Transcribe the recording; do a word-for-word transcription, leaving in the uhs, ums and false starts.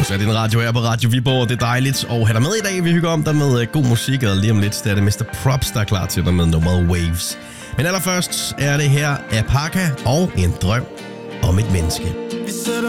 er din radio her på Radio Viborg. Det er dejligt at have dig med i dag. Vi hygger om dig med god musik, og lige om lidt der er det mister Props, der er klar til dig med nummeret Waves. Men allerførst er det her Apaka og En drøm om et menneske.